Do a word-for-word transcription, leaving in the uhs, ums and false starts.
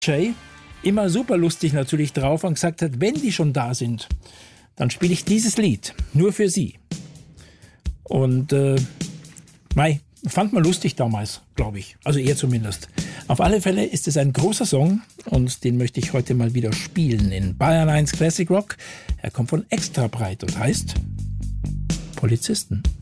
Jay immer super lustig natürlich drauf und gesagt hat, wenn die schon da sind, dann spiele ich dieses Lied nur für sie. Und äh, mei, fand man lustig damals, glaube ich. Also er zumindest. Auf alle Fälle ist es ein großer Song und den möchte ich heute mal wieder spielen in Bayern eins Classic Rock. Er kommt von Extra Breit und heißt Polizisten.